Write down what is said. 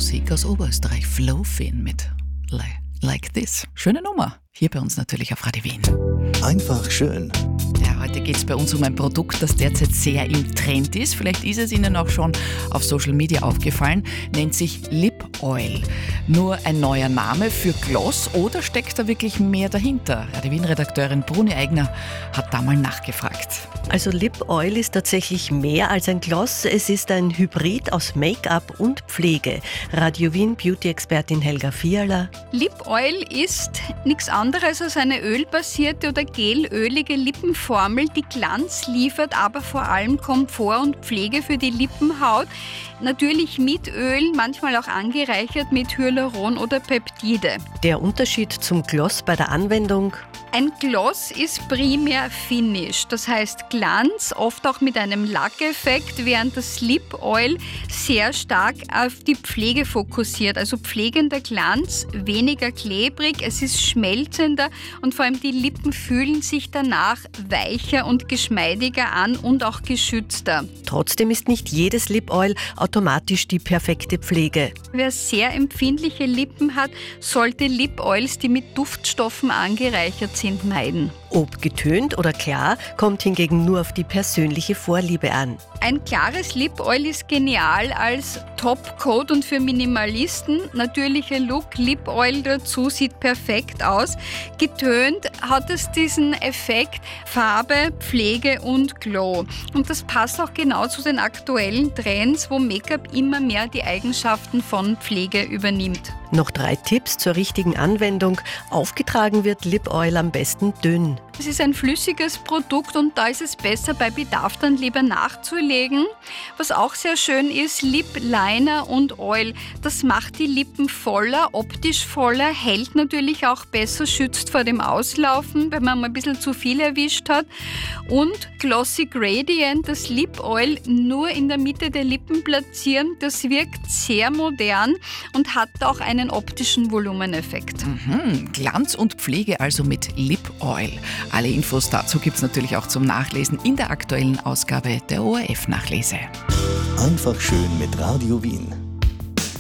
Musik aus Oberösterreich. Flowfin mit Like This. Schöne Nummer. Hier bei uns natürlich auf Radio Wien. Einfach schön. Ja, heute geht es bei uns um ein Produkt, das derzeit sehr im Trend ist. Vielleicht ist es Ihnen auch schon auf Social Media aufgefallen. Nennt sich Lip Oil. Nur ein neuer Name für Gloss oder steckt da wirklich mehr dahinter? Radio Wien-Redakteurin Bruni Eigner hat da mal nachgefragt. Also Lip Oil ist tatsächlich mehr als ein Gloss. Es ist ein Hybrid aus Make-up und Pflege. Radio Wien Beauty-Expertin Helga Fiala. Lip Oil ist nichts anderes als eine ölbasierte oder gelölige Lippenformel, die Glanz liefert, aber vor allem Komfort und Pflege für die Lippenhaut. Natürlich mit Öl, manchmal auch angereichert mit Hyaluron oder Peptide. Der Unterschied zum Gloss bei der Anwendung? Ein Gloss ist primär Finish, das heißt Glanz, oft auch mit einem Lackeffekt, während das Lip Oil sehr stark auf die Pflege fokussiert. Also pflegender Glanz, weniger klebrig, es ist schmelzender und vor allem die Lippen fühlen sich danach weicher und geschmeidiger an und auch geschützter. Trotzdem ist nicht jedes Lip Oil automatisch die perfekte Pflege. Wer sehr empfindliche Lippen hat, sollte Lip Oils, die mit Duftstoffen angereichert sind, meiden. Ob getönt oder klar, kommt hingegen nur auf die persönliche Vorliebe an. Ein klares Lip Oil ist genial als Topcoat und für Minimalisten. Natürlicher Look, Lip Oil dazu sieht perfekt aus. Getönt hat es diesen Effekt Farbe, Pflege und Glow. Und das passt auch genau zu den aktuellen Trends, wo Make-up immer mehr die Eigenschaften von Pflege übernimmt. Noch 3 Tipps zur richtigen Anwendung. Aufgetragen wird Lip Oil am besten dünn. Es ist ein flüssiges Produkt und da ist es besser, bei Bedarf dann lieber nachzulegen. Was auch sehr schön ist, Lip Liner und Oil. Das macht die Lippen voller, optisch voller, hält natürlich auch besser, schützt vor dem Auslaufen, wenn man mal ein bisschen zu viel erwischt hat. Und Glossy Gradient, das Lip Oil nur in der Mitte der Lippen platzieren, das wirkt sehr modern und hat auch einen optischen Volumeneffekt. Glanz und Pflege also mit Lip Oil. Alle Infos dazu gibt es natürlich auch zum Nachlesen in der aktuellen Ausgabe der ORF-Nachlese. Einfach schön mit Radio Wien.